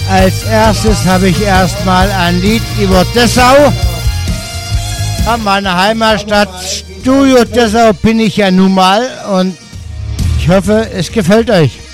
Als erstes habe ich erstmal ein Lied über Dessau. Ja, meine Heimatstadt, Studio Dessau bin ich ja nun mal und ich hoffe, es gefällt euch.